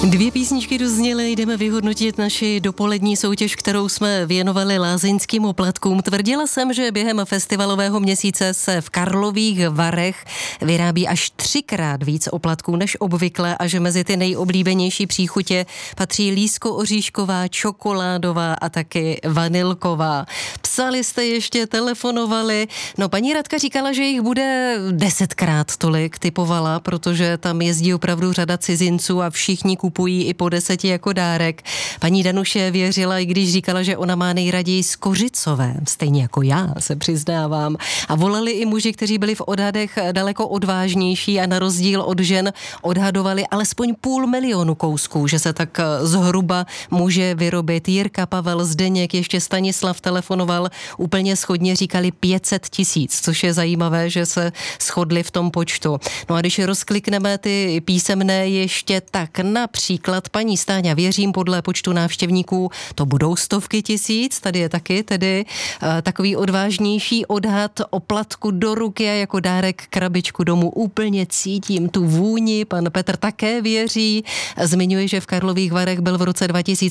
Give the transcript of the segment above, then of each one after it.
Dvě písničky dozněly, jdeme vyhodnotit naši dopolední soutěž, kterou jsme věnovali lázeňským oplatkům. Tvrdila jsem, že během festivalového měsíce se v Karlových Varech vyrábí až 3krát víc oplatků než obvykle a že mezi ty nejoblíbenější příchutě patří lísko-oříšková, čokoládová a taky vanilková. Psali jste ještě, telefonovali. No, paní Radka říkala, že jich bude 10krát tolik, typovala, protože tam jezdí opravdu řada cizinců a všichni kupují i po 10 jako dárek. Paní Danuše věřila, i když říkala, že ona má nejraději skořicové, stejně jako já, se přiznávám. A volali i muži, kteří byli v odhadech daleko odvážnější a na rozdíl od žen odhadovali alespoň 500 000 kousků, že se tak zhruba může vyrobit. Jirka, Pavel, Zdeněk, ještě Stanislav telefonoval, úplně shodně říkali 500 000, což je zajímavé, že se shodli v tom počtu. No a když rozklikneme ty písemné ještě, tak například paní Stáňa, věřím, podle počtu návštěvníků to budou stovky tisíc, tady je taky tedy takový odvážnější odhad oplatku do ruky a jako dárek krabičku domů. Úplně cítím tu vůni, pan Petr také věří, zmiňuje, že v Karlových Varech byl v roce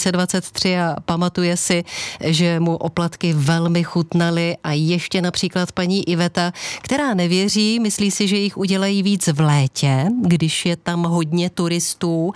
2023 a pamatuje si, že mu oplatky velmi chutnaly. A ještě například paní Iveta, která nevěří, myslí si, že jich udělají víc v létě, když je tam hodně turistů,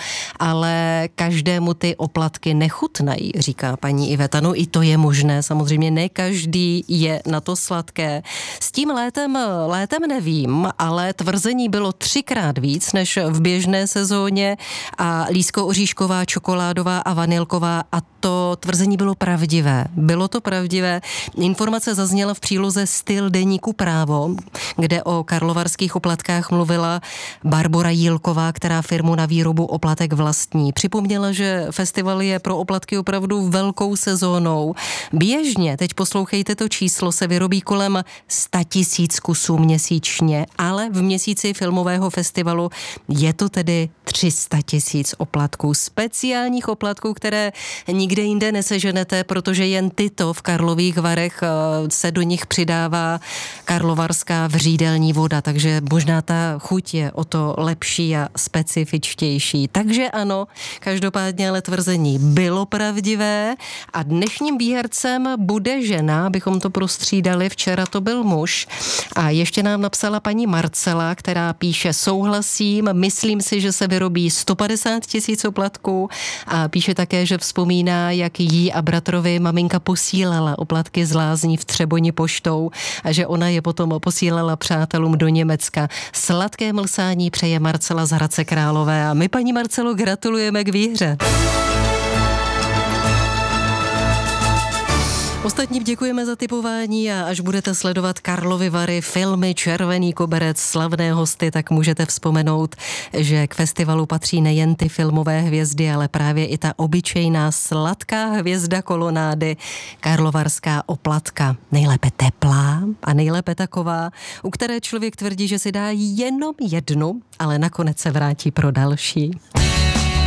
ale každému ty oplatky nechutnají, říká paní Iveta. No i to je možné, samozřejmě ne každý je na to sladké. S tím létem nevím, ale tvrzení bylo 3krát víc než v běžné sezóně a lísko-oříšková, čokoládová a vanilková, a to tvrzení bylo pravdivé. Bylo to pravdivé. Informace zazněla v příloze Styl deníku Právo, kde o karlovarských oplatkách mluvila Barbora Jílková, která firmu na výrobu oplatek vlastní. Připomněla, že festival je pro oplatky opravdu velkou sezónou. Běžně, teď poslouchejte to číslo, se vyrobí kolem 100 000 kusů měsíčně, ale v měsíci filmového festivalu je to tedy 300 000 oplatků. Speciálních oplatků, které nikde jinde neseženete, protože jen tyto v Karlových Varech se do nich přidává karlovarská vřídelní voda, takže možná ta chuť je o to lepší a specifičtější. Takže ano, každopádně ale tvrzení bylo pravdivé a dnešním výhercem bude žena, abychom to prostřídali, včera to byl muž. A ještě nám napsala paní Marcela, která píše: souhlasím, myslím si, že se vyrobí 150 000 oplatků, a píše také, že vzpomíná, jak jí a bratrovi maminka posílala oplatky z lázní v Třeboni poštou a že ona je potom posílala přátelům do Německa. Sladké mlsání přeje Marcela z Hradce Králové a my, paní Marcelo, gratulujeme k výhře. Ostatním děkujeme za tipování a až budete sledovat Karlovy Vary, filmy, Červený koberec, slavné hosty, tak můžete vzpomenout, že k festivalu patří nejen ty filmové hvězdy, ale právě i ta obyčejná sladká hvězda kolonády, karlovarská oplatka. Nejlépe teplá a nejlépe taková, u které člověk tvrdí, že si dá jenom jednu, ale nakonec se vrátí pro další.